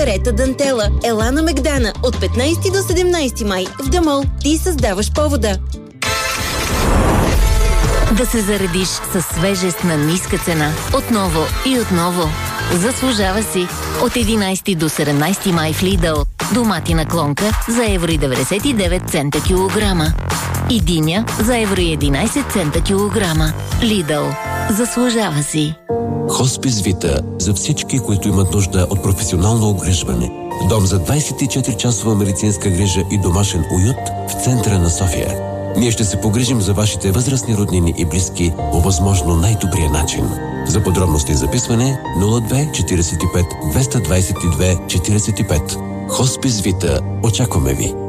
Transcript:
Царета Дантела. Ела на Мегдана от 15 до 17 май в Дамол. Ти създаваш повода. Да се заредиш със свежест на ниска цена. Отново и отново. Заслужава си. От 11 до 17 май в Lidl. Доматина клонка за евро и 99 цента килограма. И диня за евро и 11 цента килограма. Lidl. Заслужава си. Хоспис Вита за всички, които имат нужда от професионално огрижване. Дом за 24-часова медицинска грижа и домашен уют в центъра на София. Ние ще се погрижим за вашите възрастни роднини и близки по възможно най-добрия начин. За подробности и записване 02 45 222 45. Хоспис Вита. Очакваме ви!